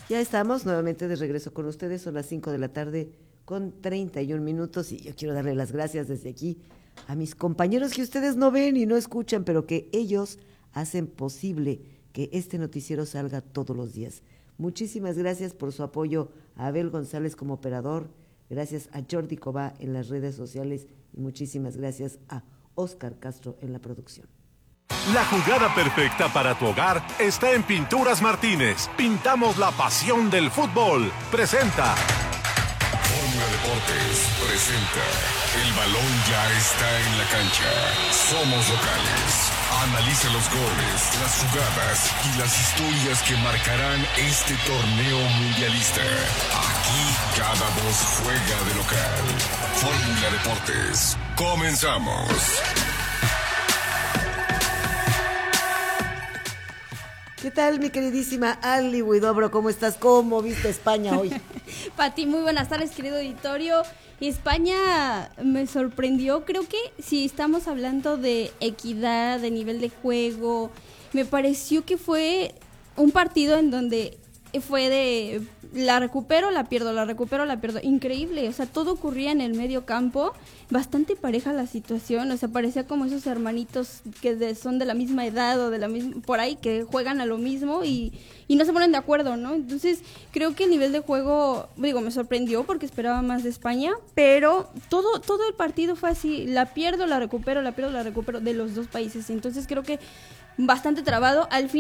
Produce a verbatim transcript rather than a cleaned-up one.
Ya estamos nuevamente de regreso con ustedes, son las cinco de la tarde con treinta y un minutos y yo quiero darle las gracias desde aquí a mis compañeros que ustedes no ven y no escuchan, pero que ellos hacen posible que este noticiero salga todos los días. Muchísimas gracias por su apoyo a Abel González como operador, gracias a Jordi Cobá en las redes sociales y muchísimas gracias a Oscar Castro en la producción. La jugada perfecta para tu hogar está en Pinturas Martínez. Pintamos la pasión del fútbol. Presenta. Fórmula Deportes presenta. El balón ya está en la cancha. Somos locales. Analiza los goles, las jugadas y las historias que marcarán este torneo mundialista. Aquí cada voz juega de local. Fórmula Deportes. Comenzamos. ¿Qué tal, mi queridísima Ali Huidobro? ¿Cómo estás? ¿Cómo viste España hoy? Pati, muy buenas tardes, querido auditorio. España me sorprendió, creo que si estamos hablando de equidad, de nivel de juego, me pareció que fue un partido en donde fue de la recupero, la pierdo, la recupero, la pierdo, increíble, o sea, todo ocurría en el medio campo, bastante pareja la situación, o sea, parecía como esos hermanitos que de, son de la misma edad o de la misma, por ahí, que juegan a lo mismo y, y no se ponen de acuerdo, ¿no? Entonces, creo que el nivel de juego, digo, me sorprendió porque esperaba más de España, pero todo, todo el partido fue así, la pierdo, la recupero, la pierdo, la recupero de los dos países, entonces creo que bastante trabado, al fin